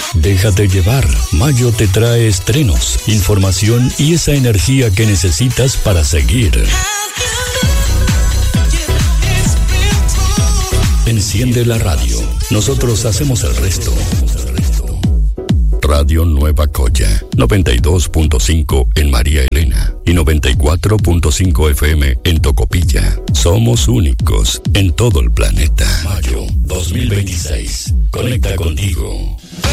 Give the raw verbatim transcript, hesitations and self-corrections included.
Déjate llevar. Mayo te trae estrenos, información y esa energía que necesitas para seguir. Enciende la radio. Nosotros hacemos el resto. Radio Nueva Coya, noventa y dos punto cinco en María Elena y noventa y cuatro punto cinco F M en Tocopilla. Somos únicos en todo el planeta. Mayo dos mil veintiséis. Conecta contigo.